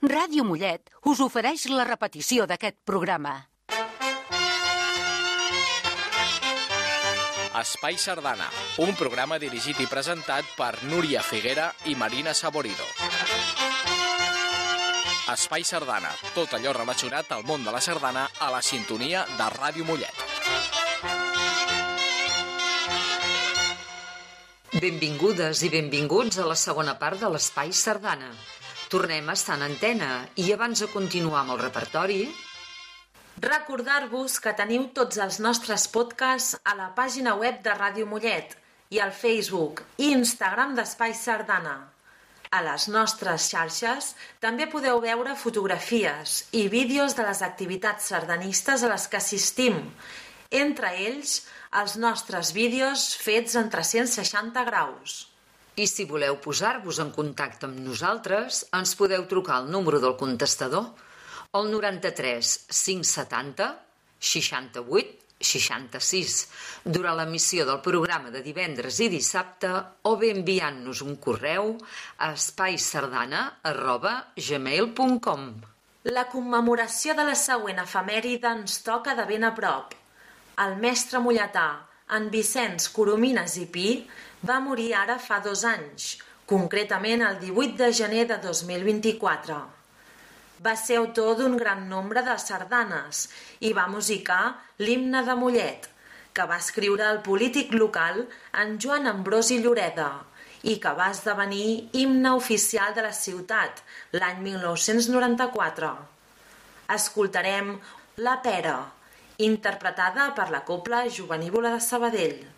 Ràdio Mollet us ofereix la repetició d'aquest programa. Espai Sardana, un programa dirigit i presentat per Núria Figuera i Marina Saborido. Espai Sardana, tot allò relacionat al món de la sardana a la sintonia de Ràdio Mollet. Benvingudes i benvinguts a la segona part de l'Espai Sardana. Tornem a estar en antena i abans de continuar amb el repertori, recordar-vos que teniu tots els nostres podcasts a la pàgina web de Ràdio Mollet i al Facebook i Instagram d'Espai Sardana. A les nostres xarxes també podeu veure fotografies i vídeos de les activitats sardanistes a les que assistim, entre ells els nostres vídeos fets en 360 graus. I si voleu posar-vos en contacte amb nosaltres, ens podeu trucar al número del contestador, el 93 570 68 66, durant l'emissió del programa de divendres i dissabte, o bé enviant-nos un correu a espaisardana@gmail.com. La commemoració de la següent efemèride ens toca de ben a prop. El mestre molletà, en Vicenç Coromines i Pi, va morir ara fa 2 anys, concretament el 18 de gener de 2024. Va ser autor d'un gran nombre de sardanes i va musicar l'himne de Mollet, que va escriure el polític local en Joan Ambrosi Lloreda i que va esdevenir himne oficial de la ciutat l'any 1994. Escoltarem La Pera, interpretada per la Cobla Jovenívola de Sabadell.